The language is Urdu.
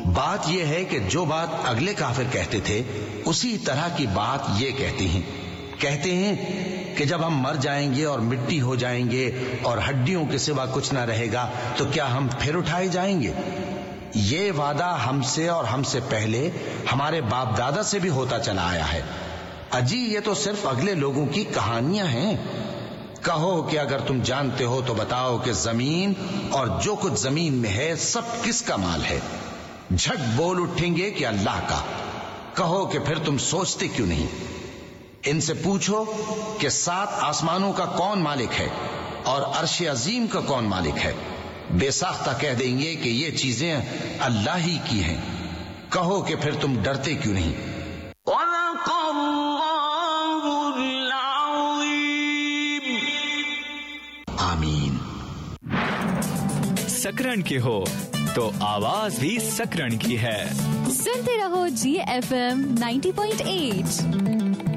بات یہ ہے کہ جو بات اگلے کافر کہتے تھے اسی طرح کی بات یہ کہتے ہیں کہ جب ہم مر جائیں گے اور مٹی ہو جائیں گے اور ہڈیوں کے سوا کچھ نہ رہے گا تو کیا ہم پھر اٹھائے جائیں گے؟ یہ وعدہ ہم سے اور ہم سے پہلے ہمارے باپ دادا سے بھی ہوتا چلا آیا ہے۔ اجی یہ تو صرف اگلے لوگوں کی کہانیاں ہیں۔ کہو کہ اگر تم جانتے ہو تو بتاؤ کہ زمین اور جو کچھ زمین میں ہے سب کس کا مال ہے؟ جھٹ بول اٹھیں گے کہ اللہ کا۔ کہو کہ پھر تم سوچتے کیوں نہیں؟ ان سے پوچھو کہ 7 آسمانوں کا کون مالک ہے اور عرش عظیم کا کون مالک ہے؟ بے ساختہ کہہ دیں گے کہ یہ چیزیں اللہ ہی کی ہیں۔ کہو کہ پھر تم ڈرتے کیوں نہیں؟ آمین۔ سکرن کی ہو تو آواز بھی سکرن کی ہے۔ سنتے رہو GFM 90.8۔